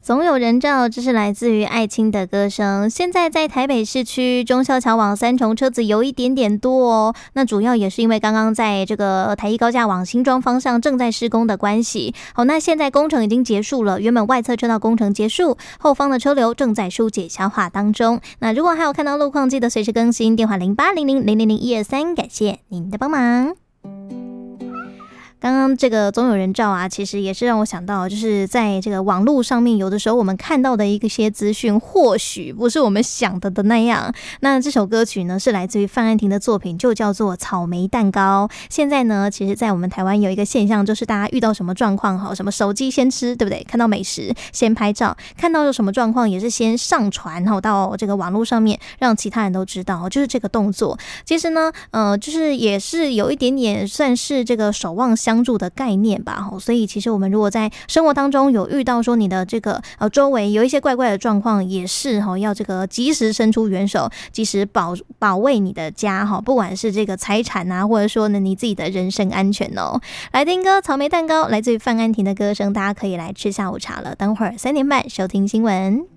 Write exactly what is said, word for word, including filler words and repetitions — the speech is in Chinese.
总有人照，这是来自于艾青的歌声。现在在台北市区忠孝桥往三重车子有一点点多哦，那主要也是因为刚刚在这个台一高架往新庄方向正在施工的关系。好，那现在工程已经结束了，原本外侧车道工程结束，后方的车流正在疏解消化当中。那如果还有看到路况，记得随时更新，电话零八零零零零零一二三，感谢您的帮忙。刚刚这个总有人照啊，其实也是让我想到，就是在这个网络上面，有的时候我们看到的一些资讯，或许不是我们想的的那样。那这首歌曲呢，是来自于范安婷的作品，就叫做《草莓蛋糕》。现在呢，其实在我们台湾有一个现象，就是大家遇到什么状况，哈，什么手机先吃，对不对？看到美食先拍照，看到有什么状况也是先上传哈到这个网络上面，让其他人都知道，就是这个动作。其实呢，呃，就是也是有一点点算是这个守望相。帮助的概念吧，所以其实我们如果在生活当中有遇到说你的这个呃周围有一些怪怪的状况，也是哈要这个及时伸出援手，及时保保卫你的家哈，不管是这个财产啊，或者说呢你自己的人身安全哦。来听歌《草莓蛋糕》，来自于范安婷的歌声，大家可以来吃下午茶了。等会儿三点半收听新闻。